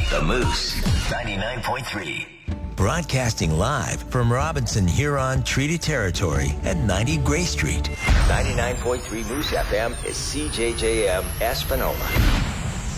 The Moose, 99.3. Broadcasting live from Robinson Huron Treaty Territory at 90 Gray Street. 99.3 Moose FM is CJJM Espanola.